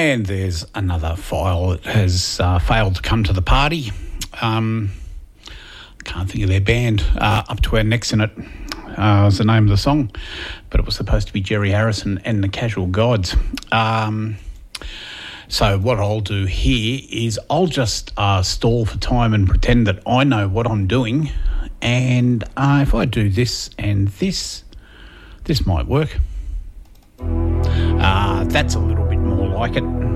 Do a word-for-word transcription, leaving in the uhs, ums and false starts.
And there's another file that has uh, failed to come to the party. Um, can't think of their band. Uh, Up to Our Necks in It uh, was the name of the song, but it was supposed to be Jerry Harrison and the Casual Gods. Um, so what I'll do here is I'll just uh, stall for time and pretend that I know what I'm doing. And uh, if I do this and this, this might work. Uh, that's a little bit more like it.